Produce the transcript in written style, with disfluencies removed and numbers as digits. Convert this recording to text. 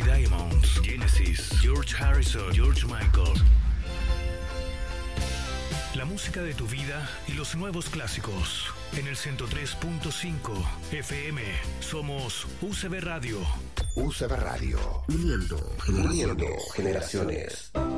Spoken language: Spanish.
Diamonds, Genesis, George Harrison, George Michael. La música de tu vida y los nuevos clásicos. En el 103.5 FM somos UCB Radio. UCB Radio. Uniendo generaciones.